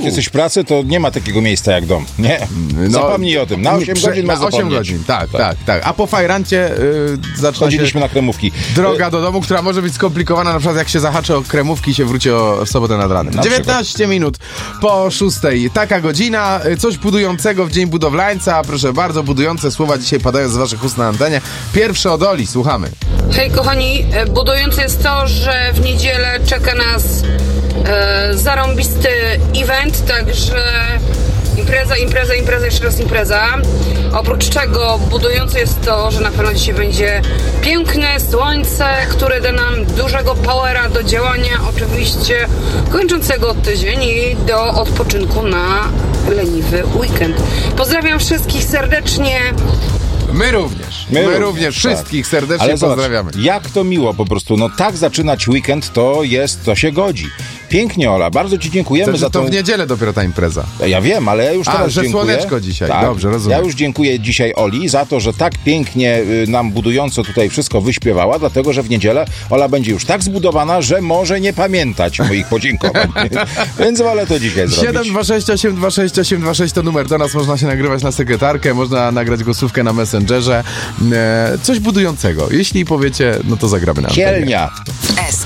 jak jesteś w pracy, to nie ma takiego miejsca jak dom. Nie. Zapomnij o tym. Na 8 godzin masz zapomnieć. 8 godzin, tak. A po fajrancie chodziliśmy na kremówki. Droga do domu, która może być skomplikowana, na przykład jak się zahaczy o kremówki i się wróci w sobotę nad ranem. 19 minut po 6. Taka godzina. Coś budującego w Dzień Budowlańca. Proszę bardzo, budujące słowa dzisiaj padają z waszych ust na antenie. Pierwsze od Oli, słuchamy. Hej kochani, budujące jest to, że w niedzielę czeka nas zarąbisty event, także impreza, jeszcze raz impreza. Oprócz czego budujące jest to, że na pewno dzisiaj będzie piękne słońce, które da nam dużego powera do działania, oczywiście kończącego tydzień i do odpoczynku na leniwy weekend. Pozdrawiam wszystkich serdecznie. My również wszystkich serdecznie ale pozdrawiamy. Zobacz, jak to miło po prostu. No tak zaczynać weekend to się godzi. Pięknie, Ola, bardzo ci dziękujemy za to w niedzielę dopiero ta impreza. Ja wiem, ale ja już teraz że dziękuję. słoneczko dzisiaj, tak, dobrze, rozumiem. Ja już dziękuję dzisiaj Oli za to, że tak pięknie nam budująco tutaj wszystko wyśpiewała, dlatego, że w niedzielę Ola będzie już tak zbudowana, że może nie pamiętać moich podziękowań. Więc wolę to dzisiaj zrobić. 726826826 to numer, do nas można się nagrywać na sekretarkę, można nagrać głosówkę na Messengerze. Coś budującego. Jeśli powiecie, no to zagramy na antenie. Kielnia.